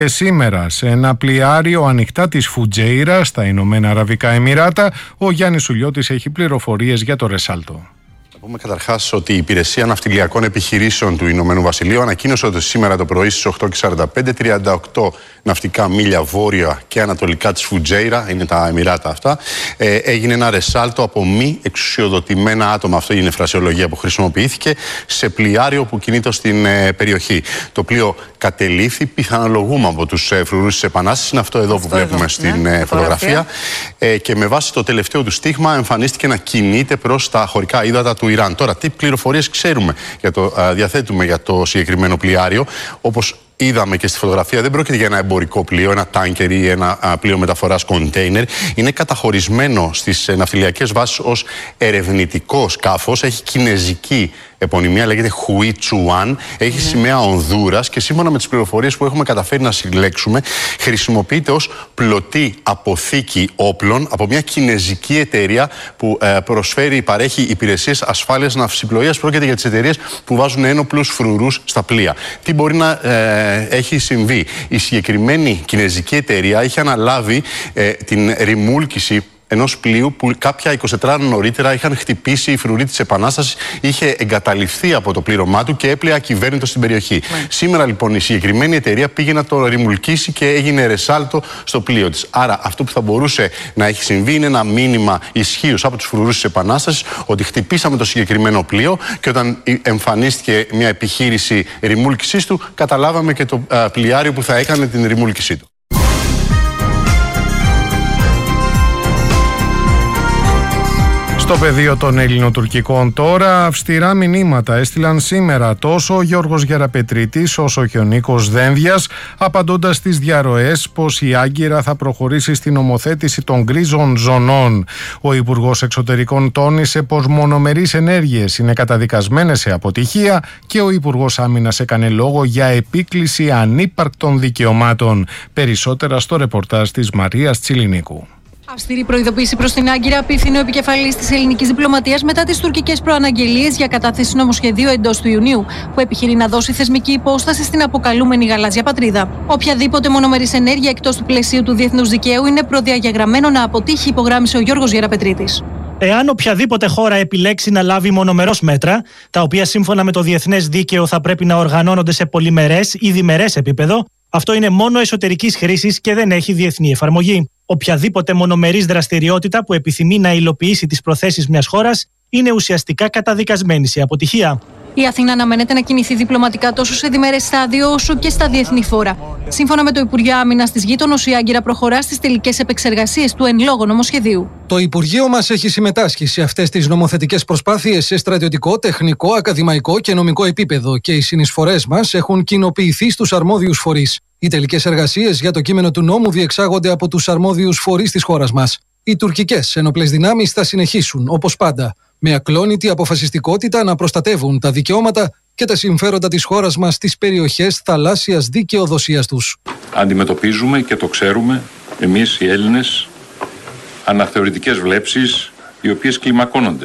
Και σήμερα σε ένα πλοιάριο ανοιχτά της Φουτζέιρα στα Ηνωμένα Αραβικά Εμιράτα, ο Γιάννης Σουλιώτης έχει πληροφορίες για το ρεσάλτο. Να πούμε καταρχάς ότι η Υπηρεσία Ναυτιλιακών Επιχειρήσεων του Ηνωμένου Βασιλείου ανακοίνωσε ότι σήμερα το πρωί στις 8:45, 38 ναυτικά μίλια βόρεια και ανατολικά της Φουτζέιρα, είναι τα Εμιράτα αυτά, έγινε ένα ρεσάλτο από μη εξουσιοδοτημένα άτομα. Αυτή είναι η φρασιολογία που χρησιμοποιήθηκε, σε πλοιάριο που κινείται στην περιοχή. Το πλοίο κατελήφθη, πιθανολογούμε, από τους φρουρούς της Επανάστασης. Είναι αυτό εδώ που βλέπουμε στην φωτογραφία. Και με βάση το τελευταίο του στίγμα εμφανίστηκε να κινείται προς τα χωρικά ύδατα του Ιράν. Τώρα, τι πληροφορίες διαθέτουμε για το συγκεκριμένο πλοιάριο? Όπως είδαμε και στη φωτογραφία, δεν πρόκειται για ένα εμπορικό πλοίο, ένα τάνκερ ή ένα πλοίο μεταφοράς κοντέινερ. Είναι καταχωρισμένο στις ναυτιλιακές βάσεις ως ερευνητικό σκάφος. Έχει κινεζική επωνυμία, λέγεται Χουί Τσουάν. Έχει σημαία Ονδούρας και σύμφωνα με τις πληροφορίες που έχουμε καταφέρει να συλλέξουμε, χρησιμοποιείται ως πλωτή αποθήκη όπλων από μια κινεζική εταιρεία που παρέχει υπηρεσίες ασφάλειας ναυσιπλοείας. Πρόκειται για τις εταιρείες που βάζουν ένοπλους φρουρούς στα πλοία. Τι μπορεί να έχει συμβεί? Η συγκεκριμένη κινεζική εταιρεία είχε αναλάβει την ρημούλκηση ενός πλοίου που κάποια 24 ώρα νωρίτερα είχαν χτυπήσει οι φρουροί της Επανάστασης, είχε εγκαταλειφθεί από το πλήρωμά του και έπλεε ακυβέρνητο στην περιοχή. Σήμερα λοιπόν η συγκεκριμένη εταιρεία πήγε να το ρημουλκίσει και έγινε ρεσάλτο στο πλοίο της. Άρα αυτό που θα μπορούσε να έχει συμβεί είναι ένα μήνυμα ισχύως από τους φρουρούς της Επανάστασης ότι χτυπήσαμε το συγκεκριμένο πλοίο, και όταν εμφανίστηκε μια επιχείρηση ρημούλκησής του, καταλάβαμε και το πλοιάριο που θα έκανε την ρημούλκησή του. Στο πεδίο των ελληνοτουρκικών τώρα, αυστηρά μηνύματα έστειλαν σήμερα τόσο ο Γιώργος Γεραπετρίτης όσο και ο Νίκος Δένδιας, απαντώντας στις διαρροές πως η Άγκυρα θα προχωρήσει στην ομοθέτηση των γκρίζων ζωνών. Ο Υπουργός Εξωτερικών τόνισε πως μονομερείς ενέργειες είναι καταδικασμένες σε αποτυχία και ο Υπουργός Άμυνας έκανε λόγο για επίκληση ανύπαρκτων δικαιωμάτων. Περισσότερα στο ρεπορτάζ της Μαρίας Τσιλινίκου. Αυστηρή προειδοποίηση προς την Άγκυρα απίθυνε ο επικεφαλής της ελληνικής διπλωματίας μετά τις τουρκικές προαναγγελίες για κατάθεση νομοσχεδίου εντός του Ιουνίου, που επιχειρεί να δώσει θεσμική υπόσταση στην αποκαλούμενη γαλάζια πατρίδα. Οποιαδήποτε μονομερής ενέργεια εκτός του πλαισίου του διεθνούς δικαίου είναι προδιαγεγραμμένο να αποτύχει, υπογράμμισε ο Γιώργος Γεραπετρίτης. Εάν οποιαδήποτε χώρα επιλέξει να λάβει μονομερώς μέτρα, τα οποία σύμφωνα με το διεθνές δίκαιο θα πρέπει να οργανώνονται σε πολυμερές ή διμερές επίπεδο, αυτό είναι μόνο εσωτερικής χρήσης και δεν έχει διεθνή εφαρμογή. Οποιαδήποτε μονομερής δραστηριότητα που επιθυμεί να υλοποιήσει τις προθέσεις μιας χώρας είναι ουσιαστικά καταδικασμένη σε αποτυχία. Η Αθήνα αναμένεται να κινηθεί διπλωματικά τόσο σε διμερές στάδιο όσο και στα διεθνή φόρα. Σύμφωνα με το Υπουργείο Άμυνας της γείτονος, η Άγκυρα προχωρά στις τελικές επεξεργασίες του εν λόγω νομοσχεδίου. Το Υπουργείο μας έχει συμμετάσχει σε αυτές τις νομοθετικές προσπάθειες σε στρατιωτικό, τεχνικό, ακαδημαϊκό και νομικό επίπεδο και οι συνεισφορές μας έχουν κοινοποιηθεί στους αρμόδιους φορείς. Οι τελικές εργασίες για το κείμενο του νόμου διεξάγονται από τους αρμόδιους φορείς της χώρας μας. Οι τουρκικές ενόπλες δυνάμεις θα συνεχίσουν, όπως πάντα, με ακλόνητη αποφασιστικότητα να προστατεύουν τα δικαιώματα και τα συμφέροντα της χώρας μας στις περιοχές θαλάσσιας δικαιοδοσίας τους. Αντιμετωπίζουμε και το ξέρουμε εμείς οι Έλληνες αναθεωρητικές βλέψεις οι οποίες κλιμακώνονται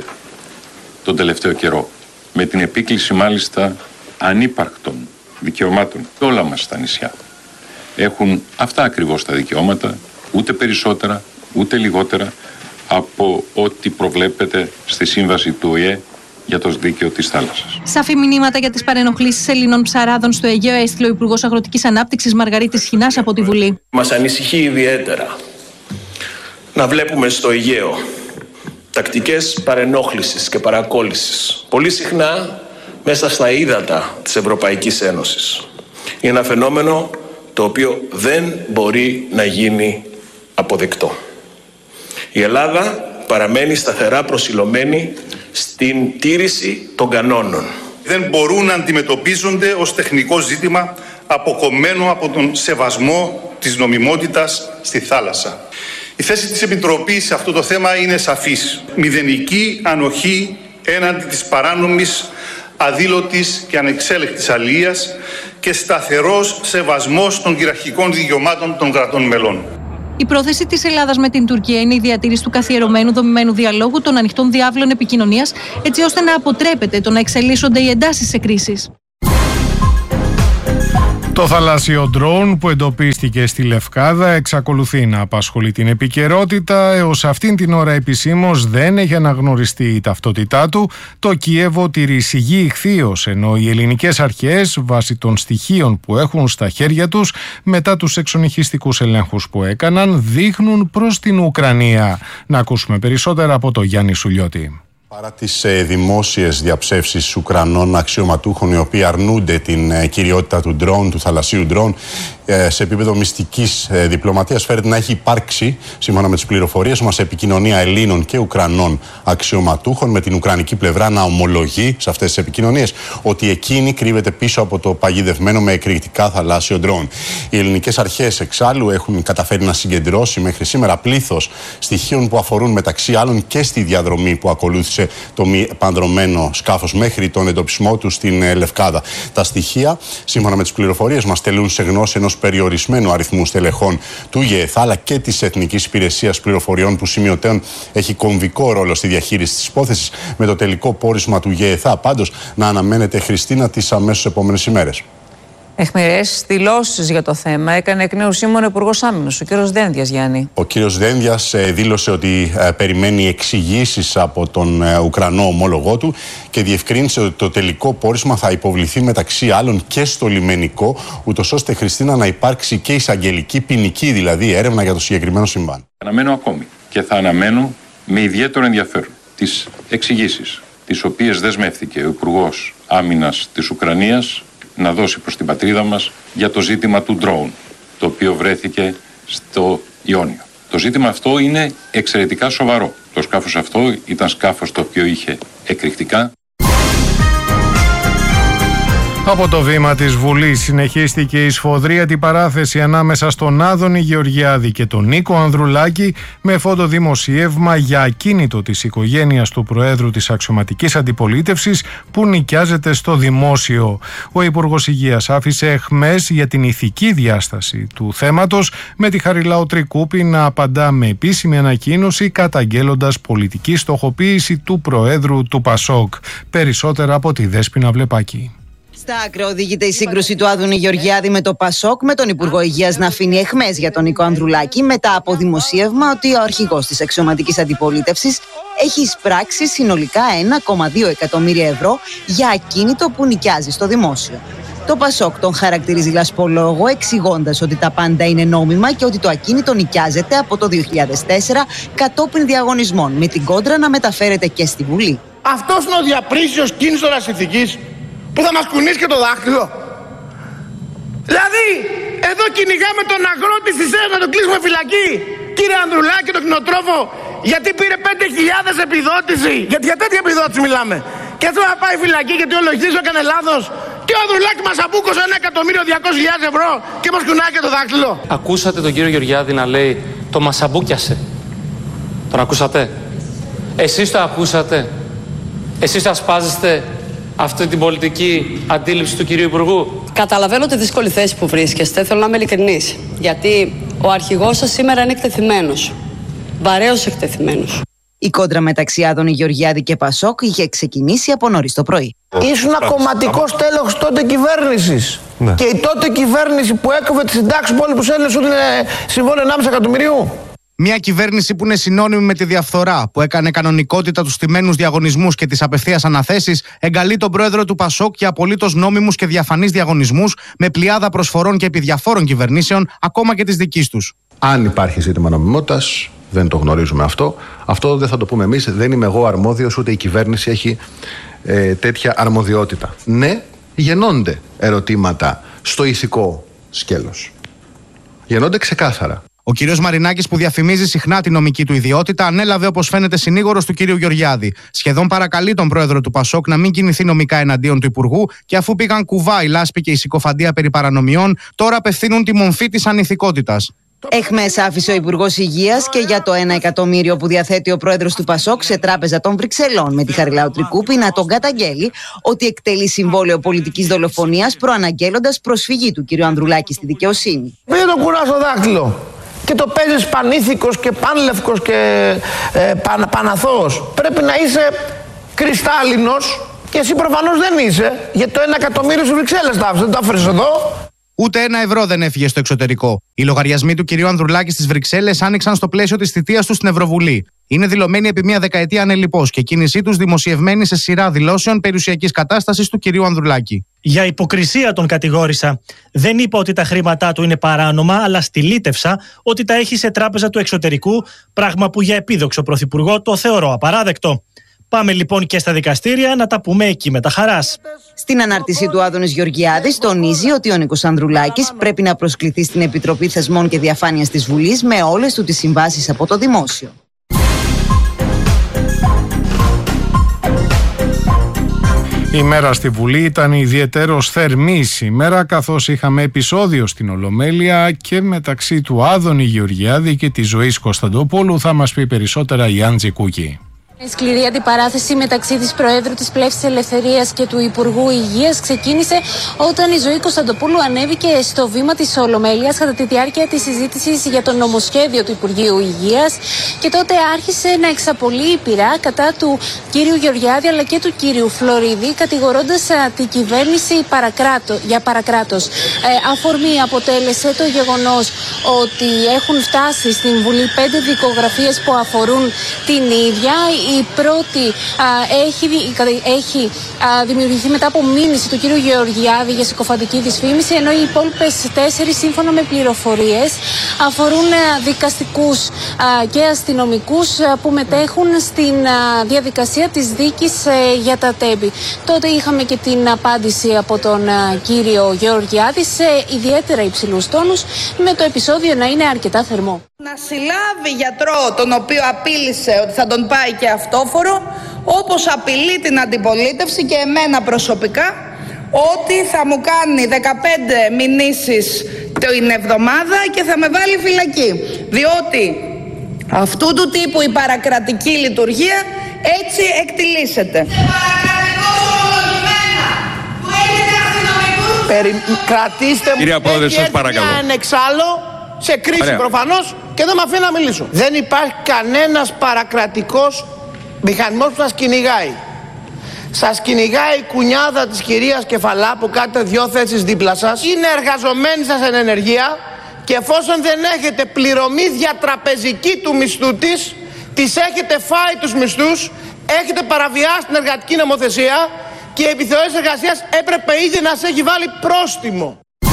τον τελευταίο καιρό, με την επίκληση μάλιστα ανύπαρκτων δικαιωμάτων. Όλα μας τα νησιά έχουν αυτά ακριβώς τα δικαιώματα, ούτε περισσότερα ούτε λιγότερα από ό,τι προβλέπεται στη σύμβαση του ΟΗΕ για το δίκαιο της θάλασσας. Σαφή μηνύματα για τις παρενοχλήσεις Ελλήνων ψαράδων στο Αιγαίο έστειλε ο Υπουργός Αγροτικής Ανάπτυξης Μαργαρίτης Χινάς από τη Βουλή. Μας ανησυχεί ιδιαίτερα να βλέπουμε στο Αιγαίο τακτικές παρενόχλησης και παρακόλλησης, πολύ συχνά μέσα στα ύδατα της Ευρωπαϊκής Ένωσης. Είναι ένα φαινόμενο το οποίο δεν μπορεί να γίνει αποδεκτό. Η Ελλάδα παραμένει σταθερά προσιλωμένη στην τήρηση των κανόνων. Δεν μπορούν να αντιμετωπίζονται ως τεχνικό ζήτημα αποκομμένο από τον σεβασμό της νομιμότητας στη θάλασσα. Η θέση της Επιτροπής σε αυτό το θέμα είναι σαφής. Μηδενική ανοχή έναντι της παράνομης, αδήλωτης και ανεξέλεγκτης αλίας και σταθερός σεβασμός των κυριαρχικών δικαιωμάτων των κρατών μελών. Η πρόθεση της Ελλάδας με την Τουρκία είναι η διατήρηση του καθιερωμένου δομημένου διαλόγου, των ανοιχτών διάβλων επικοινωνίας, έτσι ώστε να αποτρέπεται το να εξελίσσονται οι εντάσεις σε κρίσεις. Το θαλάσσιο ντρόουν που εντοπίστηκε στη Λευκάδα εξακολουθεί να απασχολεί την επικαιρότητα. Έως αυτήν την ώρα επισήμως δεν έχει αναγνωριστεί η ταυτότητά του. Το Κίεβο τηρεί σιγή ηχθείως, ενώ οι ελληνικές αρχές, βάσει των στοιχείων που έχουν στα χέρια τους μετά τους εξονυχιστικούς ελέγχους που έκαναν, δείχνουν προς την Ουκρανία. Να ακούσουμε περισσότερα από το Γιάννη Σουλιώτη. Παρά τις δημόσιες διαψεύσεις Ουκρανών αξιωματούχων οι οποίοι αρνούνται την κυριότητα του ντρόουν, του θαλασσίου ντρόουν, σε επίπεδο μυστικής διπλωματίας φαίνεται να έχει υπάρξει, σύμφωνα με τις πληροφορίες μας, επικοινωνία Ελλήνων και Ουκρανών αξιωματούχων, με την ουκρανική πλευρά να ομολογεί σε αυτές τις επικοινωνίες ότι εκείνη κρύβεται πίσω από το παγιδευμένο με εκρηκτικά θαλάσσιο ντρόουν. Οι ελληνικές αρχές εξάλλου έχουν καταφέρει να συγκεντρώσει μέχρι σήμερα πλήθος στοιχείων που αφορούν μεταξύ άλλων και στη διαδρομή που ακολούθησε το μη επανδρωμένο σκάφος μέχρι τον εντοπισμό του στην Λευκάδα. Τα στοιχεία, σύμφωνα με τις πληροφορίες μας, τελούν σε γνώση ενός περιορισμένου αριθμού στελεχών του ΓΕΘ αλλά και της Εθνικής Υπηρεσίας Πληροφοριών, που σημειωτέων έχει κομβικό ρόλο στη διαχείριση της υπόθεσης, με το τελικό πόρισμα του ΓΕΘΑ πάντως να αναμένεται, Χριστίνα, τις αμέσως επόμενες ημέρες. Εχμηρές δηλώσεις για το θέμα έκανε εκ νέου σήμερα ο Υπουργός Άμυνας, ο κύριος Δένδιας, Γιάννη. Ο κύριος Δένδιας δήλωσε ότι περιμένει εξηγήσεις από τον Ουκρανό ομόλογό του και διευκρίνησε ότι το τελικό πόρισμα θα υποβληθεί μεταξύ άλλων και στο λιμενικό, ούτως ώστε, Χριστίνα, να υπάρξει και εισαγγελική ποινική, δηλαδή έρευνα για το συγκεκριμένο συμβάν. Αναμένω ακόμη και θα αναμένω με ιδιαίτερο ενδιαφέρον τις εξηγήσεις τις οποίες δεσμεύτηκε ο Υπουργός Άμυνας της Ουκρανίας να δώσει προς την πατρίδα μας για το ζήτημα του ντρόουν, το οποίο βρέθηκε στο Ιόνιο. Το ζήτημα αυτό είναι εξαιρετικά σοβαρό. Το σκάφος αυτό ήταν σκάφος το οποίο είχε εκρηκτικά. Από το βήμα της Βουλής συνεχίστηκε η σφοδρή αντιπαράθεση ανάμεσα στον Άδωνη Γεωργιάδη και τον Νίκο Ανδρουλάκη, με φωτοδημοσίευμα για ακίνητο της οικογένειας του Προέδρου της Αξιωματικής Αντιπολίτευσης που νοικιάζεται στο δημόσιο. Ο Υπουργός Υγείας άφησε αιχμές για την ηθική διάσταση του θέματος, με τη Χαριλάου Τρικούπη να απαντά με επίσημη ανακοίνωση καταγγέλλοντας πολιτική στοχοποίηση του Προέδρου του ΠΑΣΟΚ. Περισσότερα από τη Δέσποινα Βλεπάκη. Στα άκρα οδηγείται η σύγκρουση του Άδωνη Γεωργιάδη με το ΠΑΣΟΚ, με τον Υπουργό Υγείας να αφήνει αιχμές για τον Νίκο Ανδρουλάκη μετά από δημοσίευμα ότι ο αρχηγός της Αξιωματικής Αντιπολίτευσης έχει εισπράξει συνολικά 1,2 εκατομμύρια ευρώ για ακίνητο που νοικιάζει στο δημόσιο. Το ΠΑΣΟΚ τον χαρακτηρίζει λασπολόγο, εξηγώντας ότι τα πάντα είναι νόμιμα και ότι το ακίνητο νοικιάζεται από το 2004 κατόπιν διαγωνισμών, με την κόντρα να μεταφέρεται και στη Βουλή. Αυτός είναι ο διαπρίσιος κίνησορας ηθικής που θα μας κουνήσει και το δάχτυλο. Δηλαδή, εδώ κυνηγάμε τον αγρότη στις αίρες να τον κλείσουμε φυλακή. Κύριε Ανδρουλάκη, τον κτηνοτρόφο, γιατί πήρε 5.000 επιδότηση. Γιατί για τέτοια επιδότηση μιλάμε. Και αυτό να πάει φυλακή γιατί ο λογιστής έκανε λάθος. Και ο Ανδρουλάκη μας αμπούκωσε 1.200.000 ευρώ και μας κουνάει και το δάχτυλο. Ακούσατε τον κύριο Γεωργιάδη να λέει το μας αμπούκιασε. Τον ακούσατε? Εσείς το ακούσατε? Εσείς το ασπάζεστε αυτή την πολιτική αντίληψη του κυρίου Υπουργού? Καταλαβαίνω τη δύσκολη θέση που βρίσκεστε. Θέλω να είμαι ειλικρινής. Γιατί ο αρχηγός σας σήμερα είναι εκτεθειμένος. Βαρέως εκτεθειμένος. Η κόντρα μεταξύ Άδωνη Γεωργιάδη και ΠΑΣΟΚ είχε ξεκινήσει από νωρίς το πρωί. Ήσουν κομματικός τέλεχος τότε κυβέρνησης. Ναι. Και η τότε κυβέρνηση που έκοβε τη συντάξη που όλοι τους Έλληνες ότι είναι συμβόλαιο 1,5 εκατομμυρίου. Μια κυβέρνηση που είναι συνώνυμη με τη διαφθορά, που έκανε κανονικότητα τους στημένους διαγωνισμούς και τις απευθείας αναθέσεις, εγκαλεί τον πρόεδρο του ΠΑΣΟΚ για απολύτως νόμιμους και διαφανείς διαγωνισμούς, με πλειάδα προσφορών και επιδιαφόρων κυβερνήσεων, ακόμα και της δικής τους. Αν υπάρχει ζήτημα νομιμότητας, δεν το γνωρίζουμε αυτό. Αυτό δεν θα το πούμε εμείς. Δεν είμαι εγώ αρμόδιος, ούτε η κυβέρνηση έχει τέτοια αρμοδιότητα. Ναι, γεννώνται ερωτήματα στο ηθικό σκέλος. Γεννώνται ξεκάθαρα. Ο κύριος Μαρινάκης, που διαφημίζει συχνά τη νομική του ιδιότητα, ανέλαβε όπως φαίνεται συνήγορος του κύριου Γεωργιάδη. Σχεδόν παρακαλεί τον πρόεδρο του ΠΑΣΟΚ να μην κινηθεί νομικά εναντίον του Υπουργού, και αφού πήγαν κουβά η λάσπη και η συκοφαντία περί παρανομιών, τώρα απευθύνουν τη μομφή της ανηθικότητας. Εχμές άφησε ο Υπουργός Υγείας και για το 1 εκατομμύριο που διαθέτει ο πρόεδρος του ΠΑΣΟΚ σε τράπεζα των Βρυξελών, με τη Χαριλάου Τρικούπη να τον καταγγέλει ότι εκτελεί συμβόλαιο πολιτικής δολοφονίας, προαναγγέλλοντας προσφυγή του κ. Ανδρουλάκη στη δικαιοσύνη. Μην τον κουράς το δάχτυλο και το παίζεις πανήθικος και πανλευκος και παναθώος. Πρέπει να είσαι κρυστάλλινος και εσύ προφανώς δεν είσαι, γιατί το 1 εκατομμύριο στις Βρυξέλλες τα άφησες, δεν το άφησες εδώ. Ούτε €1 δεν έφυγε στο εξωτερικό. Οι λογαριασμοί του κυρίου Ανδρουλάκη στις Βρυξέλλες άνοιξαν στο πλαίσιο της θητείας του στην Ευρωβουλή. Είναι δηλωμένοι επί μια δεκαετία ανελιπώς και κίνησή τους δημοσιευμένη σε σειρά δηλώσεων περιουσιακής κατάστασης του κυρίου Ανδρουλάκη. Για υποκρισία τον κατηγόρησα. Δεν είπα ότι τα χρήματά του είναι παράνομα, αλλά στυλίτευσα ότι τα έχει σε τράπεζα του εξωτερικού, πράγμα που για επίδοξο πρωθυπουργό το θεωρώ απαράδεκτο. Πάμε λοιπόν και στα δικαστήρια να τα πούμε εκεί με τα χαράς. Στην ανάρτησή του, Άδωνης Γεωργιάδης τονίζει ότι ο Νίκος Ανδρουλάκης πρέπει να προσκληθεί στην Επιτροπή Θεσμών και Διαφάνειας της Βουλής με όλες του τις συμβάσεις από το δημόσιο. Η μέρα στη Βουλή ήταν ιδιαιτέρως θερμή σήμερα, καθώς είχαμε επεισόδιο στην Ολομέλεια και μεταξύ του Άδωνη Γεωργιάδη και της Ζωής Κωνσταντοπούλου. Θα μας πει περισσότερα η Άντζη Κούκη. Η σκληρή αντιπαράθεση μεταξύ της Προέδρου της Πλεύσης Ελευθερίας και του Υπουργού Υγείας ξεκίνησε όταν η Ζωή Κωνσταντοπούλου ανέβηκε στο βήμα της Ολομέλειας κατά τη διάρκεια της συζήτησης για το νομοσχέδιο του Υπουργείου Υγείας και τότε άρχισε να εξαπολύει η πυρά κατά του κύριου Γεωργιάδη αλλά και του κύριου Φλωρίδη, κατηγορώντας την κυβέρνηση για παρακράτος. Αφορμή αποτέλεσε το γεγονός ότι έχουν φτάσει στην Βουλή 5 δικογραφίες που αφορούν την ίδια. Η πρώτη έχει δημιουργηθεί μετά από μήνυση του κύριου Γεωργιάδη για συκοφαντική δυσφήμιση, ενώ οι υπόλοιπες 4, σύμφωνα με πληροφορίες, αφορούν δικαστικούς και αστυνομικούς που μετέχουν στην διαδικασία της δίκης για τα τέμπη. Τότε είχαμε και την απάντηση από τον κύριο Γεωργιάδη σε ιδιαίτερα υψηλούς τόνους, με το επεισόδιο να είναι αρκετά θερμό. Να συλλάβει γιατρό τον οποίο απείλησε ότι θα τον πάει και αυτόφορο, όπως απειλεί την αντιπολίτευση και εμένα προσωπικά ότι θα μου κάνει 15 μηνύσεις την εβδομάδα και θα με βάλει φυλακή, διότι αυτού του τύπου η παρακρατική λειτουργία έτσι εκτιλήσεται. Κρατήστε μου. Κυρία Πρόεδρε, σας παρακαλώ. Ένα εξάλλο, σε κρίση προφανώς, και δεν με αφήνει να μιλήσω. Δεν υπάρχει κανένας παρακρατικός μηχανισμός που σας κυνηγάει. Σας κυνηγάει η κουνιάδα της κυρίας Κεφαλά που κάνετε 2 θέσεις δίπλα σας. Είναι εργαζομένοι σας εν ενεργεία και εφόσον δεν έχετε πληρωμή διατραπεζική του μισθού της, τις έχετε φάει τους μισθούς, έχετε παραβιάσει την εργατική νομοθεσία και η επιθεώρηση εργασίας έπρεπε ήδη να σε έχει βάλει πρόστιμο.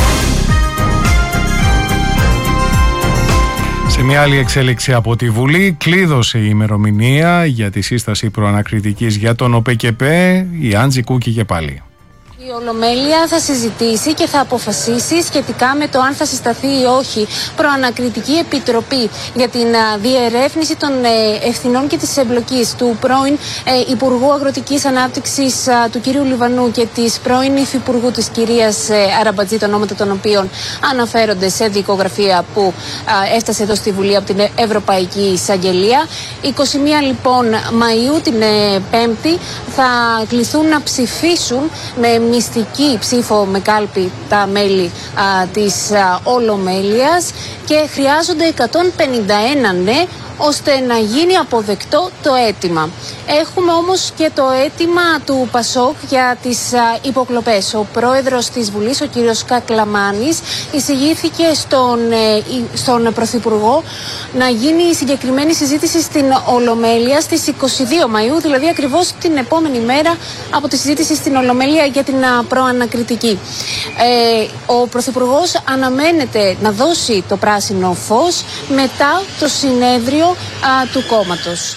Σε μια άλλη εξέλιξη από τη Βουλή, κλείδωσε η ημερομηνία για τη σύσταση προανακριτικής για τον ΟΠΕΚΕΠΕ. Η Άντζη Κούκη και πάλι. Η Ολομέλεια θα συζητήσει και θα αποφασίσει σχετικά με το αν θα συσταθεί ή όχι προανακριτική επιτροπή για την διερεύνηση των ευθυνών και της εμπλοκής του πρώην Υπουργού Αγροτικής Ανάπτυξης του κυρίου Λιβανού και της πρώην Υφυπουργού της κυρίας Αραμπατζή, τα ονόματα των οποίων αναφέρονται σε δικογραφία που έφτασε εδώ στη Βουλή από την Ευρωπαϊκή Εισαγγελία. 21 λοιπόν Μαΐου, την Πέμπτη, θα κληθούν να ψηφίσουν με μυστική ψήφο με κάλπη τα μέλη της Ολομέλειας και χρειάζονται 151 ναι ώστε να γίνει αποδεκτό το αίτημα. Έχουμε όμως και το αίτημα του Πασόκ για τις υποκλοπές. Ο πρόεδρος της Βουλής, ο κύριος Κακλαμάνης, εισηγήθηκε στον Πρωθυπουργό να γίνει η συγκεκριμένη συζήτηση στην Ολομέλεια στις 22 Μαΐου, δηλαδή ακριβώς την επόμενη μέρα από τη συζήτηση στην Ολομέλεια για την προανακριτική. Ο Πρωθυπουργός αναμένεται να δώσει το πράσινο φως μετά το συνέδριο του κόμματος.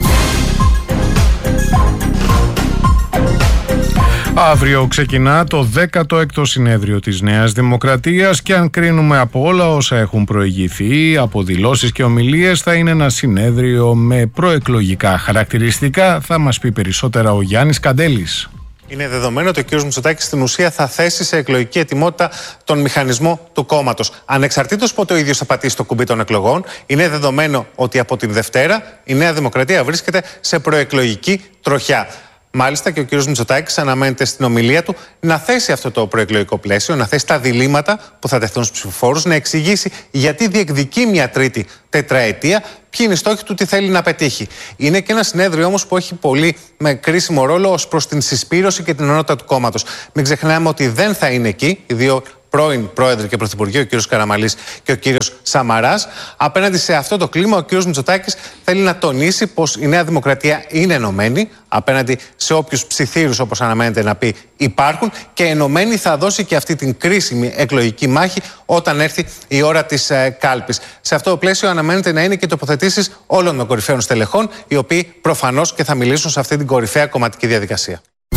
Αύριο ξεκινά το 16ο συνέδριο της Νέας Δημοκρατίας και αν κρίνουμε από όλα όσα έχουν προηγηθεί, από δηλώσεις και ομιλίες, θα είναι ένα συνέδριο με προεκλογικά χαρακτηριστικά. Θα μας πει περισσότερα ο Γιάννης Καντέλης. Είναι δεδομένο ότι ο κ. Μητσοτάκης στην ουσία θα θέσει σε εκλογική ετοιμότητα τον μηχανισμό του κόμματος. Ανεξαρτήτως πότε ο ίδιος θα πατήσει το κουμπί των εκλογών, είναι δεδομένο ότι από την Δευτέρα η Νέα Δημοκρατία βρίσκεται σε προεκλογική τροχιά. Μάλιστα και ο κ. Μητσοτάκης αναμένεται στην ομιλία του να θέσει αυτό το προεκλογικό πλαίσιο, να θέσει τα διλήμματα που θα τεθούν στους ψηφοφόρους, να εξηγήσει γιατί διεκδικεί μια τρίτη τετραετία, ποιοι είναι οι στόχοι του, τι θέλει να πετύχει. Είναι και ένα συνέδριο όμως που έχει πολύ με κρίσιμο ρόλο ως προς την συσπήρωση και την ενότητα του κόμματος. Μην ξεχνάμε ότι δεν θα είναι εκεί οι δύο πρώην πρόεδροι και πρωθυπουργοί, ο κύριος Καραμανλής και ο κύριος Σαμαράς. Απέναντι σε αυτό το κλίμα, ο κύριος Μητσοτάκης θέλει να τονίσει πως η Νέα Δημοκρατία είναι ενωμένη απέναντι σε όποιους ψιθύρους, όπως αναμένεται να πει, υπάρχουν, και ενωμένη θα δώσει και αυτή την κρίσιμη εκλογική μάχη όταν έρθει η ώρα της κάλπης. Σε αυτό το πλαίσιο αναμένεται να είναι και τοποθετήσεις όλων των κορυφαίων στελεχών, οι οποίοι προφανώς και θα μιλήσουν σε αυτή την κορυφαία κομματική διαδικασία.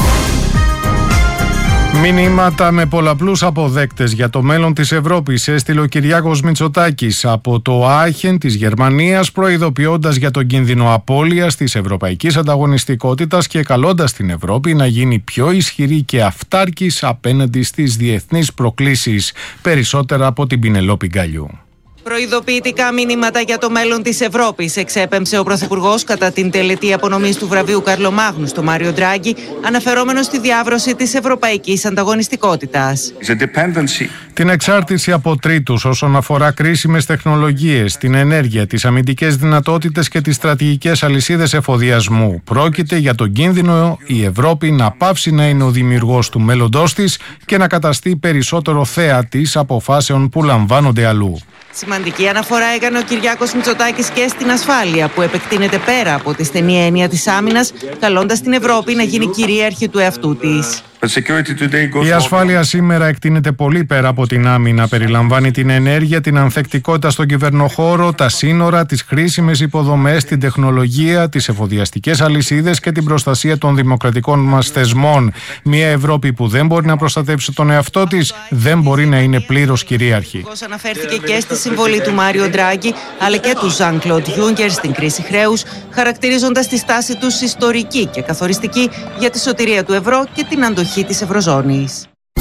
Μηνύματα με πολλαπλούς αποδέκτες για το μέλλον της Ευρώπης έστειλε ο Κυριάκος Μητσοτάκης από το Άιχεν της Γερμανίας, προειδοποιώντας για τον κίνδυνο απώλειας της ευρωπαϊκής ανταγωνιστικότητας και καλώντας την Ευρώπη να γίνει πιο ισχυρή και αυτάρκης απέναντι στις διεθνείς προκλήσεις. Περισσότερα από την Πινελόπη Γκαλιού. Προειδοποιητικά μηνύματα για το μέλλον της Ευρώπης εξέπεμψε ο Πρωθυπουργός κατά την τελετή απονομής του βραβείου Καρλομάγνου στο Μάριο Ντράγκη, αναφερόμενος στη διάβρωση της ευρωπαϊκής ανταγωνιστικότητας. Την εξάρτηση από τρίτους όσον αφορά κρίσιμες τεχνολογίες, την ενέργεια, τις αμυντικές δυνατότητες και τις στρατηγικές αλυσίδες εφοδιασμού. Πρόκειται για τον κίνδυνο η Ευρώπη να πάυσει να είναι ο δημιουργός του μέλλοντός της και να καταστεί περισσότερο θέατης αποφάσεων που λαμβάνονται αλλού. Σημαντική αναφορά έκανε ο Κυριάκος Μητσοτάκης και στην ασφάλεια, που επεκτείνεται πέρα από τη στενή έννοια της άμυνας, καλώντας την Ευρώπη να γίνει κυρίαρχη του εαυτού της. Η ασφάλεια σήμερα εκτείνεται πολύ πέρα από την άμυνα. Περιλαμβάνει την ενέργεια, την ανθεκτικότητα στον κυβερνοχώρο, τα σύνορα, τις χρήσιμες υποδομές, την τεχνολογία, τις εφοδιαστικές αλυσίδες και την προστασία των δημοκρατικών μας θεσμών. Μια Ευρώπη που δεν μπορεί να προστατεύσει τον εαυτό της δεν μπορεί να είναι πλήρως κυρίαρχη. Αναφέρθηκε και στη συμβολή του Μάριο Ντράγκη αλλά και του Ζαν Κλοντ Γιούγκερ στην κρίση χρέους, χαρακτηρίζοντας τη στάση τους ιστορική και καθοριστική για τη σωτηρία του ευρώ και την αντοχή της Ευρωζώνης.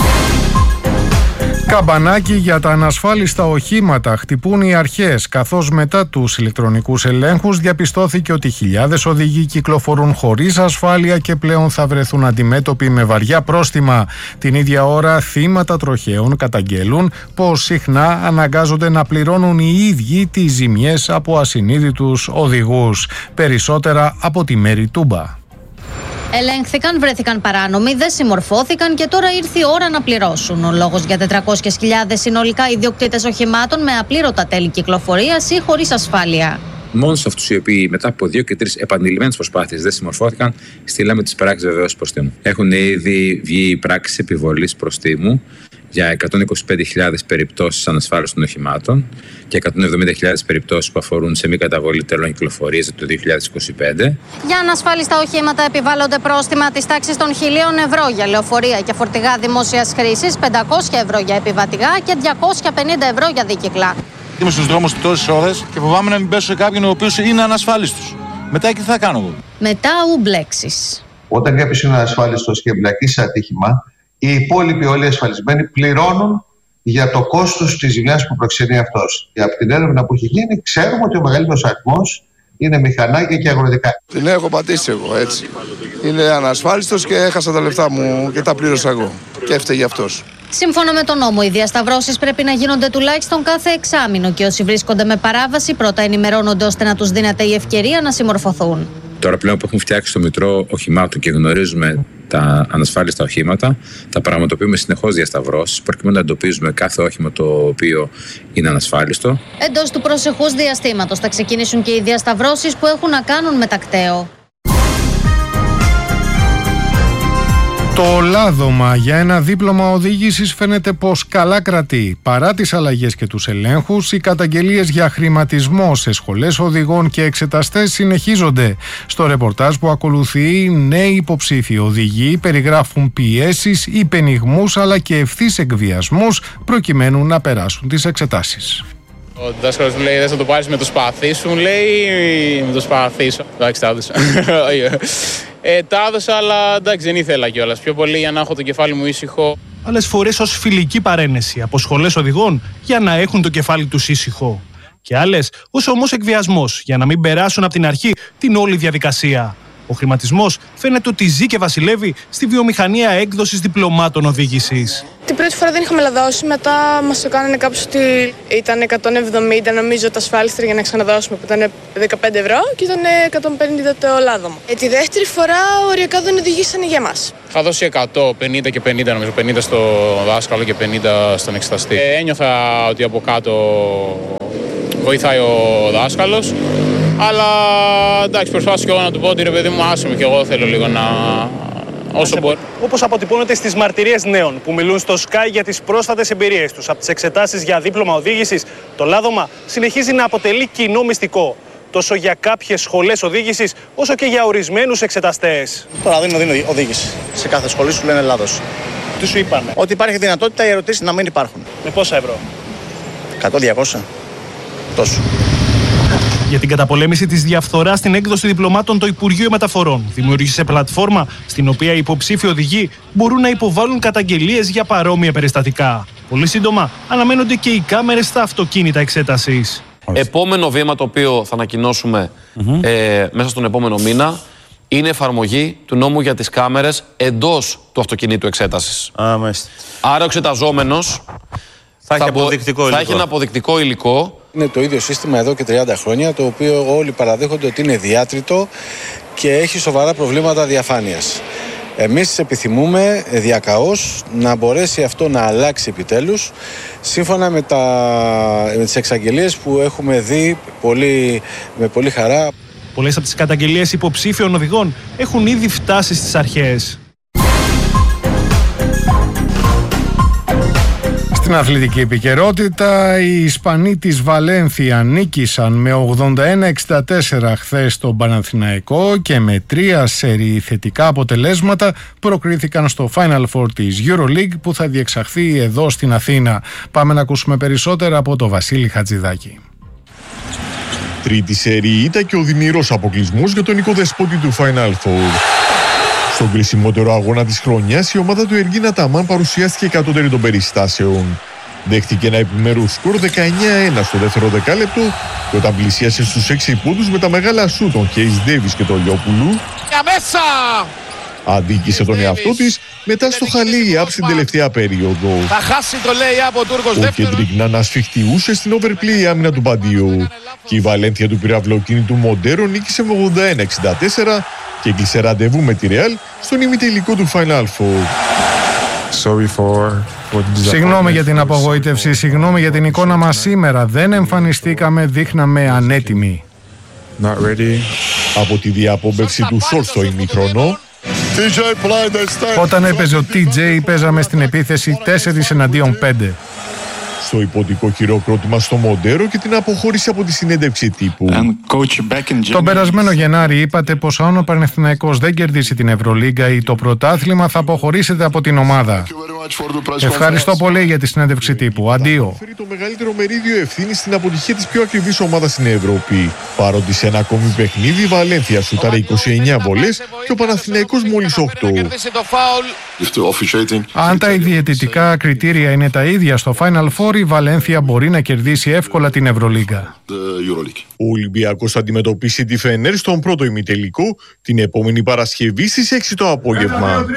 Καμπανάκι για τα ανασφάλιστα οχήματα χτυπούν οι αρχές, καθώς μετά τους ηλεκτρονικούς ελέγχους διαπιστώθηκε ότι χιλιάδες οδηγοί κυκλοφορούν χωρίς ασφάλεια και πλέον θα βρεθούν αντιμέτωποι με βαριά πρόστιμα. Την ίδια ώρα θύματα τροχαίων καταγγέλουν πως συχνά αναγκάζονται να πληρώνουν οι ίδιοι τις ζημιές από ασυνείδητους οδηγούς. Περισσότερα από τη Μέρη Τούμπα. Ελέγχθηκαν, βρέθηκαν παράνομοι, δεν συμμορφώθηκαν και τώρα ήρθε η ώρα να πληρώσουν. Ο λόγος για 400.000 συνολικά ιδιοκτήτες οχημάτων με απλήρωτα τέλη κυκλοφορίας ή χωρίς ασφάλεια. Μόνο σε αυτούς οι οποίοι μετά από 2 και 3 επανειλημμένες προσπάθειες δεν συμμορφώθηκαν, στείλαμε τις πράξεις βεβαίωσης προστίμου. Έχουν ήδη βγει πράξεις επιβολής προστίμου για 125.000 περιπτώσεις ανασφάλισης των οχημάτων και 170.000 περιπτώσεις που αφορούν σε μη καταβολή τελών κυκλοφορίας το 2025. Για ανασφάλιστα οχήματα επιβάλλονται πρόστιμα της τάξης των 1.000 ευρώ για λεωφορεία και φορτηγά δημόσιας χρήσης, 500 ευρώ για επιβατηγά και 250 ευρώ για δίκυκλα. Είμαι στους δρόμους τόσες ώρες και φοβάμαι να μην πέσω σε κάποιον ο οποίος είναι ανασφάλιστος. Μετά τι θα κάνω εγώ? Μετά ουμπλέξεις. Όταν κάποιος είναι ανασφάλιστος και εμπλακεί σε ατύχημα, οι υπόλοιποι όλοι ασφαλισμένοι πληρώνουν για το κόστος της ζημιάς που προξενεί αυτός. Και από την έρευνα που έχει γίνει, ξέρουμε ότι ο μεγαλύτερος αριθμός είναι μηχανάκια και αγροτικά. Την έχω πατήσει εγώ, έτσι. Είναι ανασφάλιστος και έχασα τα λεφτά μου και τα πλήρωσα εγώ. Και έφταιγε αυτός. Σύμφωνα με τον νόμο, οι διασταυρώσεις πρέπει να γίνονται τουλάχιστον κάθε εξάμηνο και όσοι βρίσκονται με παράβαση πρώτα ενημερώνονται ώστε να τους δίνεται η ευκαιρία να συμμορφωθούν. Τώρα πλέον που έχουμε φτιάξει το Μητρό Οχημάτων και γνωρίζουμε τα ανασφάλιστα οχήματα, θα πραγματοποιούμε συνεχώς διασταυρώσεις προκειμένου να εντοπίζουμε κάθε όχημα το οποίο είναι ανασφάλιστο. Εντός του προσεχούς διαστήματος θα ξεκινήσουν και οι διασταυρώσεις που έχουν να κάνουν με τακταίο. Το λάδωμα για ένα δίπλωμα οδήγησης φαίνεται πως καλά κρατεί. Παρά τις αλλαγές και τους ελέγχους, οι καταγγελίες για χρηματισμό σε σχολές οδηγών και εξεταστές συνεχίζονται. Στο ρεπορτάζ που ακολουθεί, νέοι υποψήφοι οδηγοί περιγράφουν πιέσεις, υπενιγμούς αλλά και ευθύς εκβιασμούς προκειμένου να περάσουν τις εξετάσεις. Ο δάσκαλος μου λέει: «Δεν θα το πάρεις με το σπαθί σου», μου λέει, ή με το σπαθί σου. Εντάξει, τα έδωσα. Τα έδωσα, αλλά εντάξει, δεν ήθελα κιόλας. Πιο πολύ για να έχω το κεφάλι μου ήσυχο. Άλλες φορές ως φιλική παρένεση από σχολές οδηγών για να έχουν το κεφάλι τους ήσυχο. Και άλλες ως όμως εκβιασμός για να μην περάσουν από την αρχή την όλη διαδικασία. Ο χρηματισμός φαίνεται ότι ζει και βασιλεύει στη βιομηχανία έκδοσης διπλωμάτων οδήγησης. Την πρώτη φορά δεν είχαμε λαδώσει, μετά μας το κάνανε κάποιος ότι ήταν 170 νομίζω το ασφάλιστρο για να ξαναδώσουμε, που ήταν 15 ευρώ και ήταν 150 το λάδωμα. Τη δεύτερη φορά οριακά δεν οδηγήσανε για μας. Είχα δώσει 100, 50 και 50 νομίζω, 50 στο δάσκαλο και 50 στον εξεταστή. Ένιωθα ότι από κάτω βοηθάει ο δάσκαλος, αλλά εντάξει, προσπάθησα και εγώ να του πω ότι ρε παιδί μου, άσε με, και εγώ θέλω λίγο να... όσο μπορεί. Όπως αποτυπώνεται στις μαρτυρίες νέων που μιλούν στο Sky για τις πρόσφατες εμπειρίες τους από τις εξετάσεις για δίπλωμα οδήγησης, το λάδωμα συνεχίζει να αποτελεί κοινό μυστικό. Τόσο για κάποιες σχολές οδήγησης, όσο και για ορισμένους εξεταστές. Τώρα δίνω οδήγηση. Σε κάθε σχολή σου λένε λάδος. Τι σου είπανε? Ότι υπάρχει δυνατότητα οι ερωτήσεις να μην υπάρχουν. Με πόσα ευρώ? 100-200. Τόσο. Για την καταπολέμηση της διαφθοράς στην έκδοση διπλωμάτων, το Υπουργείο Μεταφορών δημιούργησε πλατφόρμα στην οποία οι υποψήφοι οδηγοί μπορούν να υποβάλουν καταγγελίες για παρόμοια περιστατικά. Πολύ σύντομα αναμένονται και οι κάμερες στα αυτοκίνητα εξέτασης. Επόμενο βήμα το οποίο θα ανακοινώσουμε μέσα στον επόμενο μήνα είναι εφαρμογή του νόμου για τις κάμερες εντός του αυτοκινήτου εξέτασης. Άρα ο εξεταζόμενος θα έχει ένα αποδεικτικό υλικό. Είναι το ίδιο σύστημα εδώ και 30 χρόνια, το οποίο όλοι παραδέχονται ότι είναι διάτριτο και έχει σοβαρά προβλήματα διαφάνειας. Εμείς επιθυμούμε διακαώς να μπορέσει αυτό να αλλάξει επιτέλους, σύμφωνα με τις εξαγγελίες που έχουμε δει με πολύ χαρά. Πολλές από τις καταγγελίες υποψήφιων οδηγών έχουν ήδη φτάσει στις αρχές. Στην αθλητική επικαιρότητα, οι Ισπανοί της Βαλένθια νίκησαν με 81-64 χθες στον Παναθηναϊκό και με 3 σερί θετικά αποτελέσματα προκρίθηκαν στο Final Four της EuroLeague που θα διεξαχθεί εδώ στην Αθήνα. Πάμε να ακούσουμε περισσότερα από τον Βασίλη Χατζηδάκη. Τρίτη σερί ήταν και ο οδυνηρός αποκλεισμός για τον οικοδεσπότη του Final Four. Στον κρισιμότερο αγώνα της χρονιάς, η ομάδα του Εργίνα Ταμάν παρουσιάστηκε κατώτερη των περιστάσεων. Δέχτηκε ένα επιμέρους σκορ 19-1 στο δεύτερο δεκάλεπτο και όταν πλησίασε στους 6 πόντους με τα μεγάλα σου των Κέις Ντέβις και τον Λιόπουλου, αδίκησε τον εαυτό της μετά στο Χαλί-Απ στην τελευταία περίοδο. Θα χάσει το Lay-Up ο Τούρκος δεύτερο. Ο Κέντρικ να ανασφιχτιούσε στην overplay άμυνα του Μπαντίου και η Βαλένθια του πυραυλοκίνητου Μοντέρο νίκησε με 81-64 και έκλεισε ραντεβού με τη Ρεάλ στον ημιτελικό του Final Four. Συγγνώμη για την απογοήτευση, συγγνώμη για την εικόνα μας σήμερα. Δεν εμφανιστήκαμε, δείχναμε ανέτοιμοι. Από τη διαπόμπευση του Σορ στο ημίχρονο, όταν έπαιζε ο TJ, παίζαμε στην επίθεση 4 εναντίον 5. Στο υποτικό χειροκρότημα στο Μοντέρο και την αποχώρηση από τη συνέντευξη τύπου. Τον περασμένο Γενάρη είπατε πως αν ο Παναθηναϊκός δεν κερδίσει την Ευρωλίγκα ή το πρωτάθλημα θα αποχωρήσετε από την ομάδα. Ευχαριστώ πολύ για τη συνέντευξη τύπου. Αντίο. Φέρει το μεγαλύτερο μερίδιο ευθύνη στην αποτυχία της πιο ακριβής ομάδας στην Ευρώπη. Παρότι σε ένα ακόμη παιχνίδι η Βαλένθια σούταρε 29 βολές και ο Παναθηναϊκός μόλις 8. Αν τα διαιτητικά κριτήρια είναι τα ίδια στο Final Four, η Βαλένθια μπορεί να κερδίσει εύκολα την Ευρωλίγκα. Ο Ολυμπιακός θα αντιμετωπίσει τη Φενέρ στον πρώτο ημιτελικό την επόμενη Παρασκευή στις 6 το απόγευμα.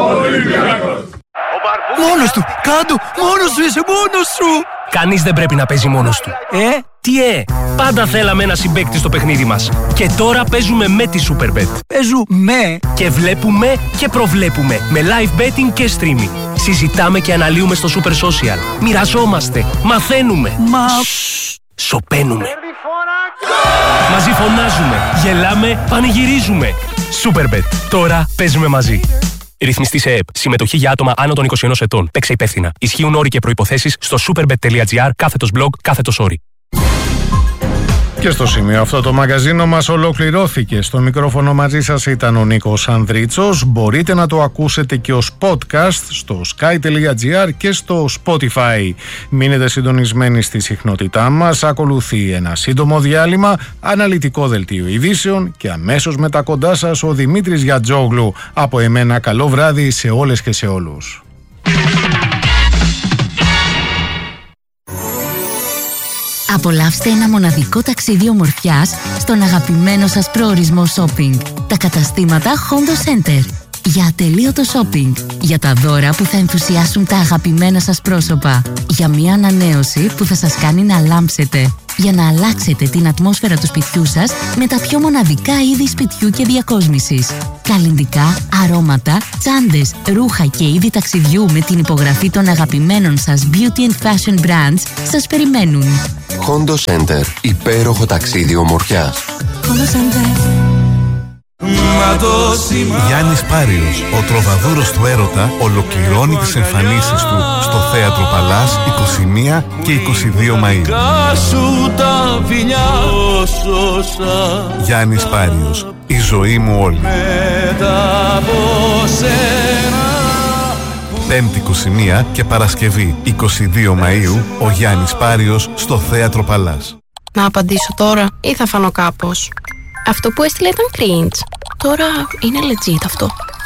Μόνος του! Κάντο! Μόνος σου είσαι! Μόνος σου! Κανείς δεν πρέπει να παίζει μόνος του. Πάντα θέλαμε ένα συμπαίκτη στο παιχνίδι μας. Και τώρα παίζουμε με τη Superbet. Παίζουμε και βλέπουμε και προβλέπουμε με live betting και streaming. Συζητάμε και αναλύουμε στο Super Social. Μοιραζόμαστε, μαθαίνουμε. Σοπαίνουμε. Μαζί φωνάζουμε, γελάμε, πανηγυρίζουμε. Superbet. Τώρα παίζουμε μαζί. Ρυθμιστή σε ΕΕΠ. Συμμετοχή για άτομα άνω των 21 ετών. Παίξε υπεύθυνα. Ισχύουν όροι και προϋποθέσεις στο superbet.gr/blog/όροι. Και στο σημείο αυτό το μαγαζίνο μας ολοκληρώθηκε. Στο μικρόφωνο μαζί σας ήταν ο Νίκος Ανδρίτσος. Μπορείτε να το ακούσετε και ως podcast στο sky.gr και στο Spotify. Μείνετε συντονισμένοι στη συχνότητά μας. Ακολουθεί ένα σύντομο διάλειμμα, αναλυτικό δελτίο ειδήσεων και αμέσως μετά κοντά σας ο Δημήτρης Γιατζόγλου. Από εμένα καλό βράδυ σε όλες και σε όλους. Απολαύστε ένα μοναδικό ταξίδι ομορφιάς στον αγαπημένο σας προορισμό shopping. Τα καταστήματα Hondo Center. Για ατελείωτο shopping. Για τα δώρα που θα ενθουσιάσουν τα αγαπημένα σας πρόσωπα. Για μια ανανέωση που θα σας κάνει να λάμψετε. Για να αλλάξετε την ατμόσφαιρα του σπιτιού σας με τα πιο μοναδικά είδη σπιτιού και διακόσμησης. Καλλυντικά, αρώματα, τσάντες, ρούχα και είδη ταξιδιού με την υπογραφή των αγαπημένων σας beauty and fashion brands σας περιμένουν. Hondo Center. Υπέροχο ταξίδι ομορφιάς. Hondo Center. Γιάννης Πάριος, ο τροβαδούρος του έρωτα, ολοκληρώνει τις εμφανίσεις του στο Θέατρο Παλάς 21 και 22 Μαΐου. Γιάννης Πάριος, η ζωή μου όλη. Πέμπτη 21 και Παρασκευή 22 Μαΐου, ο Γιάννης Πάριος στο Θέατρο Παλάς. Να απαντήσω τώρα ή θα φανώ κάπως? Αυτό που έστειλε ήταν cringe. Τώρα είναι legit αυτό.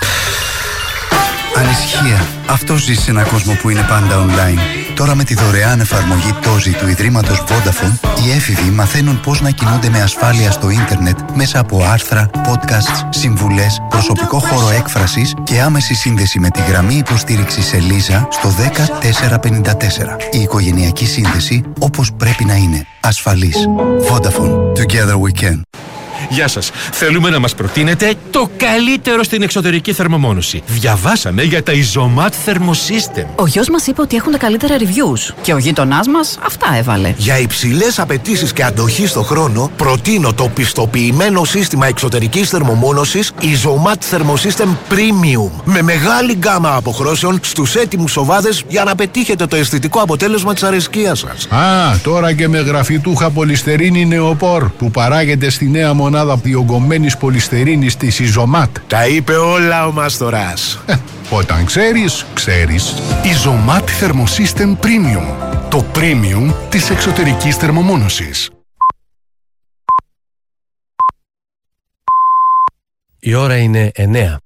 Ανησυχία. Αυτό ζει σε έναν κόσμο που είναι πάντα online. Τώρα με τη δωρεάν εφαρμογή Tozi του Ιδρύματος Vodafone, οι έφηβοι μαθαίνουν πώς να κινούνται με ασφάλεια στο ίντερνετ μέσα από άρθρα, podcasts, συμβουλές, προσωπικό χώρο έκφρασης και άμεση σύνδεση με τη γραμμή υποστήριξης Ελίζα στο 10454. Η οικογενειακή σύνδεση όπως πρέπει να είναι. Ασφαλής. Vodafone. Together we can. Γεια σας. Θέλουμε να μας προτείνετε το καλύτερο στην εξωτερική θερμομόνωση. Διαβάσαμε για τα Isomat Thermosystem. Ο γιος μας είπε ότι έχουν τα καλύτερα reviews και ο γείτονάς μας αυτά έβαλε. Για υψηλές απαιτήσεις και αντοχή στο χρόνο, προτείνω το πιστοποιημένο σύστημα εξωτερικής θερμομόνωσης Isomat Thermosystem Premium. Με μεγάλη γκάμα αποχρώσεων στους έτοιμους οβάδες για να πετύχετε το αισθητικό αποτέλεσμα της αρεσκίας σας. Τώρα και με γραφιτούχα πολυστερίνη νεοπόρ που παράγεται στη νέα μονάδα διογκωμένης πολυστερίνης της Isomat. Τα είπε όλα ο Μάστορας. Όταν ξέρεις, ξέρεις. Isomat Thermosystem Premium. Το premium της εξωτερικής θερμομόνωσης. Η ώρα είναι 9.